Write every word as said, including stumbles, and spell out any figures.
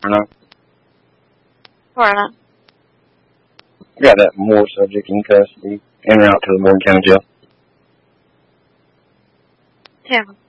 Or not? Or not? I got that Moore subject in custody. En route to the Morgan County Jail. Tampa.